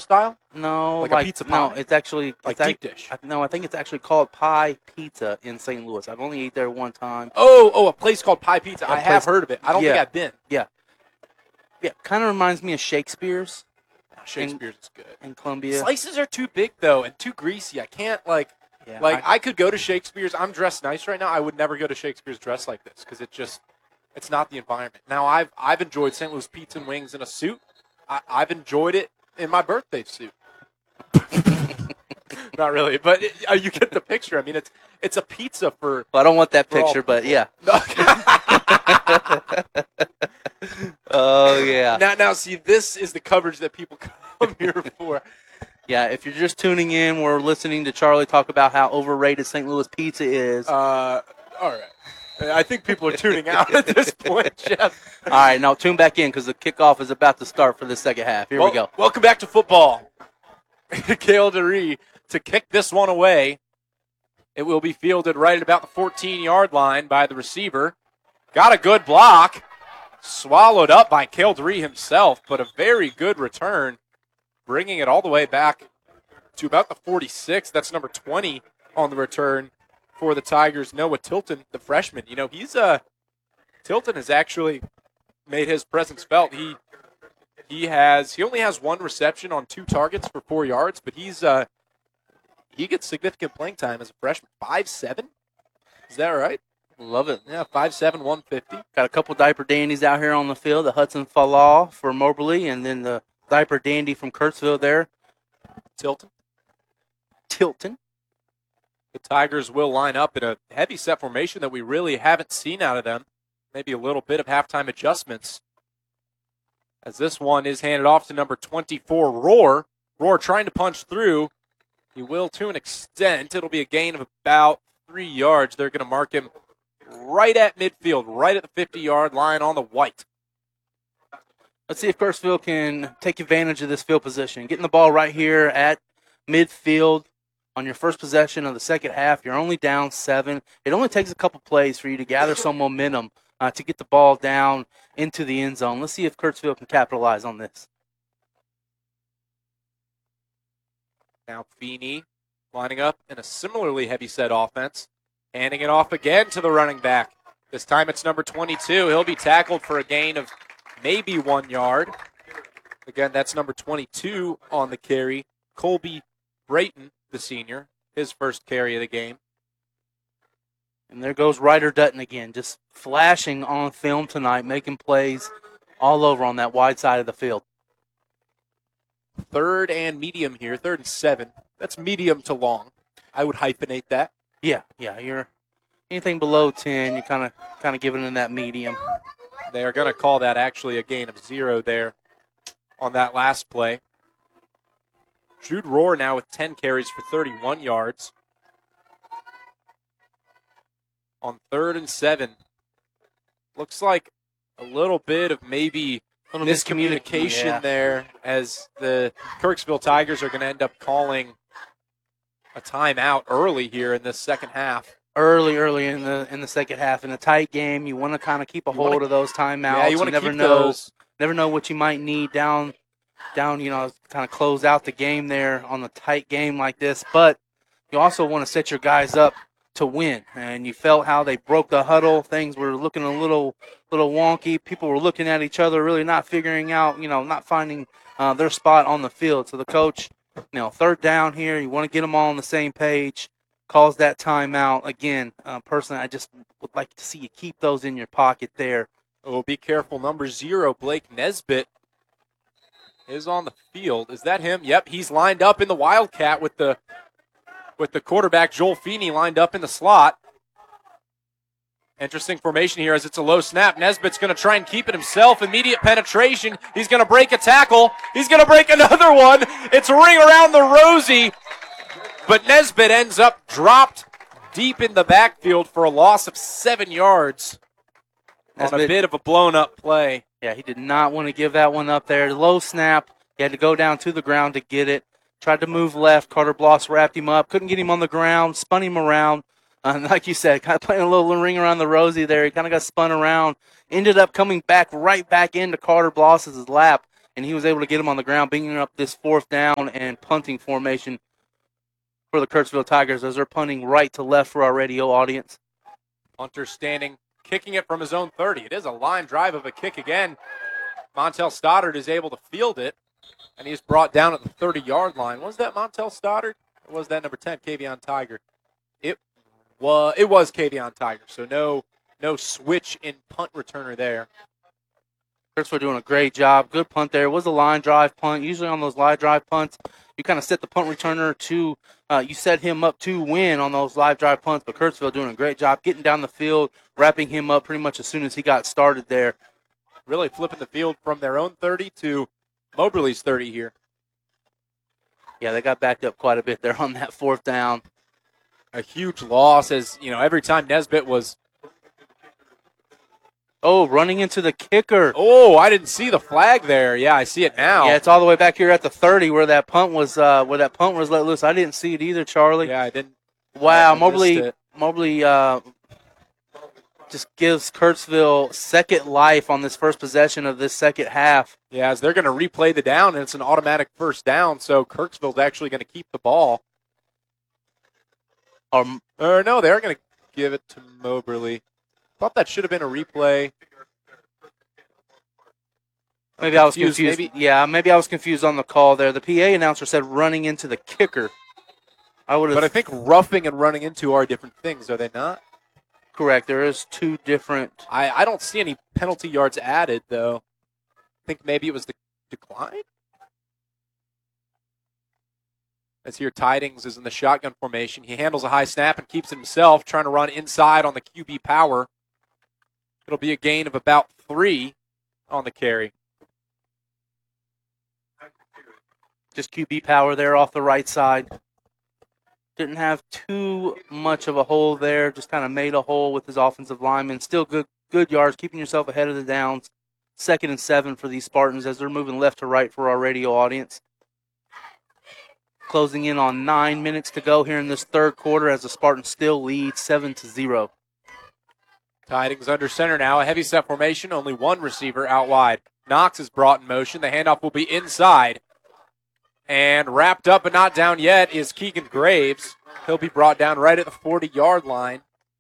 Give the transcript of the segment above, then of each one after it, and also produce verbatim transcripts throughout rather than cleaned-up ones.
style? No, Like, like a pizza no, pie? it's actually Like it's deep ac- dish? I- No, I think it's actually called Pie Pizza in Saint Louis. I've only ate there one time. Oh, oh, a place called Pie Pizza. A I have place- heard of it. I don't think yeah. I've been. Yeah, yeah, kind of reminds me of Shakespeare's Shakespeare's is good. in Columbia. Slices are too big, though, and too greasy. I can't, like, Yeah, like I- I, could go to Shakespeare's. I'm dressed nice right now. I would never go to Shakespeare's dressed like this because it just, it's not the environment. Now, I've I've enjoyed Saint Louis pizza and wings in a suit. I, I've enjoyed it in my birthday suit. Not really, but it, uh, you get the picture. I mean, it's it's a pizza for. Well, I don't want that For all picture, but people. yeah. Oh yeah. Now, now, see, this is the coverage that people come here for. Yeah, if you're just tuning in, we're listening to Charlie talk about how overrated Saint Louis pizza is. Uh, all right. I think people are tuning out at this point, Jeff. All right, now tune back in because the kickoff is about to start for the second half. Here well, we go. Welcome back to football. Kale DeRee to kick this one away. It will be fielded right at about the fourteen-yard line by the receiver. Got a good block. Swallowed up by Kale DeRee himself, but a very good return, bringing it all the way back to about the forty-six. That's number twenty on the return for the Tigers. Noah Tilton, the freshman. You know, he's uh, Tilton has actually made his presence felt. He he has he only has one reception on two targets for four yards, but he's uh, he gets significant playing time as a freshman. five seven? Is that right? Love it. Yeah, five seven, one fifty. Got a couple diaper dandies out here on the field. The Hudson Falah for Moberly, and then the diaper dandy from Kurtzville there, Tilton. Tilton. The Tigers will line up in a heavy set formation that we really haven't seen out of them. Maybe a little bit of halftime adjustments. As this one is handed off to number twenty-four, Roar. Roar trying to punch through. He will to an extent. It'll be a gain of about three yards. They're going to mark him right at midfield, right at the fifty-yard line on the white. Let's see if Kirksville can take advantage of this field position. Getting the ball right here at midfield on your first possession of the second half. You're only down seven. It only takes a couple plays for you to gather some momentum uh, to get the ball down into the end zone. Let's see if Kirksville can capitalize on this. Now Feeney lining up in a similarly heavy-set offense. Handing it off again to the running back. This time it's number twenty-two. He'll be tackled for a gain of maybe one yard. Again, that's number twenty-two on the carry. Colby Brayton, the senior, his first carry of the game. And there goes Ryder Dutton again, just flashing on film tonight, making plays all over on that wide side of the field. Third and medium here, third and seven. That's medium to long. I would hyphenate that. Yeah, yeah, you're anything below ten, you're kind of kind of giving it in that medium. They are going to call that actually a gain of zero there on that last play. Jude Roar now with ten carries for thirty-one yards. On third and seven, looks like a little bit of maybe Little miscommunication yeah. there as the Kirksville Tigers are going to end up calling a timeout early here in this second half. Early, early in the in the second half, in a tight game, you want to kind of keep a You hold wanna- of those timeouts. Yeah, you want to never keep know, those. never know what you might need down, down. You know, kind of close out the game there on a tight game like this. But you also want to set your guys up to win. And you felt how they broke the huddle. Things were looking a little, little wonky. People were looking at each other, really not figuring out. You know, not finding uh, their spot on the field. So the coach, you know, third down here, you want to get them all on the same page. Calls that timeout. Again, uh, personally, I just would like to see you keep those in your pocket there. Oh, be careful. Number zero, Blake Nesbitt, is on the field. Is that him? Yep, he's lined up in the Wildcat with the with the quarterback, Joel Feeney, lined up in the slot. Interesting formation here as it's a low snap. Nesbitt's going to try and keep it himself. Immediate penetration. He's going to break a tackle. He's going to break another one. It's a ring around the rosy. But Nesbitt ends up dropped deep in the backfield for a loss of seven yards on a Nesbitt- bit of a blown-up play. Yeah, he did not want to give that one up there. Low snap. He had to go down to the ground to get it. Tried to move left. Carter Bloss wrapped him up. Couldn't get him on the ground. Spun him around. Uh, like you said, kind of playing a little ring around the rosy there. He kind of got spun around. Ended up coming back right back into Carter Bloss's lap. and he was able to get him on the ground, bringing up this fourth down and punting formation for the Kirksville Tigers as they're punting right to left for our radio audience. Hunter standing, kicking it from his own thirty. It is a line drive of a kick again. Montel Stoddard is able to field it, and he's brought down at the thirty-yard line. Was that Montel Stoddard, or was that number ten, Kavion Tiger? It was, it was Kavion Tiger, so no, no switch in punt returner there. Kirksville doing a great job. Good punt there. It was a line drive punt. Usually on those line drive punts, you kind of set the punt returner to, uh, you set him up to win on those live drive punts, but Kirksville doing a great job getting down the field, wrapping him up pretty much as soon as he got started there. Really flipping the field from their own thirty to Moberly's thirty here. Yeah, they got backed up quite a bit there on that fourth down. A huge loss as, you know, every time Nesbitt was. Oh, running into the kicker. Oh, I didn't see the flag there. Yeah, I see it now. Yeah, it's all the way back here at the thirty where that punt was uh, where that punt was let loose. I didn't see it either, Charlie. Yeah, I didn't. Wow, I Moberly Moberly uh, just gives Kirksville second life on this first possession of this second half. Yeah, as they're going to replay the down, and it's an automatic first down, so Kirksville's actually going to keep the ball. Um, or no, they're going to give it to Moberly. Thought that should have been a replay. Maybe I was confused. Maybe. Yeah, maybe I was confused on the call there. The P A announcer said running into the kicker. I would have. But I think roughing and running into are different things, are they not? Correct. There is two different. I, I don't see any penalty yards added, though. I think maybe it was the decline. As here, Tidings is in the shotgun formation. He handles a high snap and keeps it himself, trying to run inside on the Q B power. It'll be a gain of about three on the carry. Just Q B power there off the right side. Didn't have too much of a hole there. Just kind of made a hole with his offensive lineman. Still good good yards, keeping yourself ahead of the downs. Second and seven for these Spartans as they're moving left to right for our radio audience. Closing in on nine minutes to go here in this third quarter as the Spartans still lead seven to zero. Tidings under center now. A heavy set formation. Only one receiver out wide. Knox is brought in motion. The handoff will be inside. And wrapped up but not down yet is Keegan Graves. He'll be brought down right at the forty-yard line.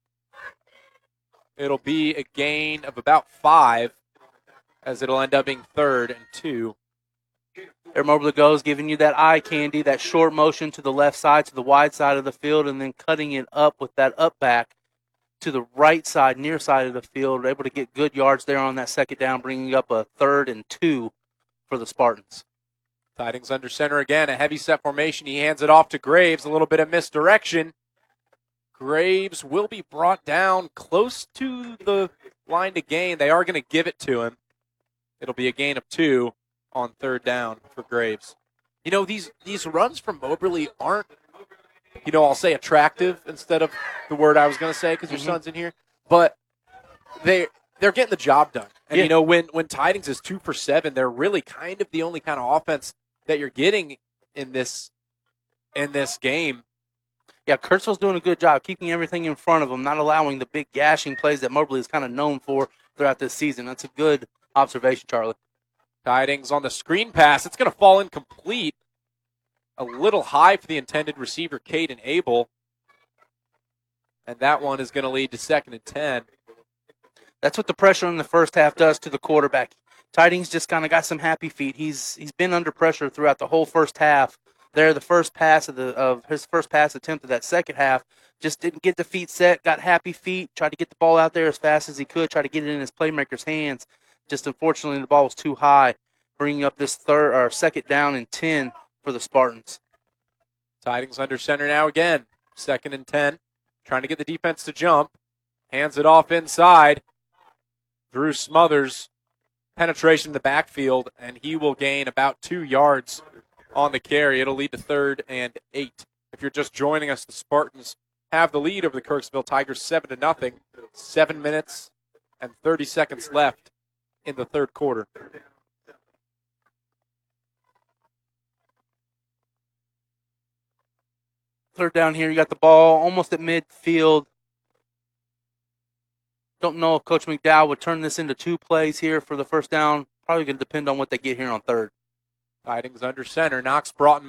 It'll be a gain of about five as it'll end up being third and two. There Moberly goes, giving you that eye candy, that short motion to the left side, to the wide side of the field, and then cutting it up with that up back to the right side, near side of the field. Able to get good yards there on that second down, bringing up a third and two for the Spartans. Tidings under center again, a heavy set formation. He hands it off to Graves, a little bit of misdirection. Graves will be brought down close to the line to gain. They are going to give it to him. It'll be a gain of two on third down for Graves. You know, these these runs from Moberly aren't, you know, I'll say attractive instead of the word I was going to say because your Mhm. son's in here, but they they're getting the job done. And Yeah. you know, when when Tidings is two for seven, they're really kind of the only kind of offense that you're getting in this in this game. Yeah, Kirksville's doing a good job keeping everything in front of them, not allowing the big gashing plays that Moberly is kind of known for throughout this season. That's a good observation, Charlie. Tidings on the screen pass. It's going to fall incomplete. A little high for the intended receiver, Caden Abel. And that one is going to lead to second and ten. That's what the pressure in the first half does to the quarterback. Tidings just kind of got some happy feet. He's he's been under pressure throughout the whole first half. There, the first pass of the of his first pass attempt of that second half, just didn't get the feet set. Got happy feet. Tried to get the ball out there as fast as he could. Tried to get it in his playmaker's hands. Just unfortunately, the ball was too high, bringing up this third or second down and ten for the Spartans. Tidings under center now again. Second and ten. Trying to get the defense to jump. Hands it off inside. Drew Smothers. Penetration in the backfield, and he will gain about two yards on the carry. It'll lead to third and eight. If you're just joining us, the Spartans have the lead over the Kirksville Tigers seven to nothing. Seven minutes and thirty seconds left in the third quarter. Third down here, you got the ball almost at midfield. Don't know if Coach McDowell would turn this into two plays here for the first down. probably going to depend on what they get here on third. Tidings under center. Knox Broughton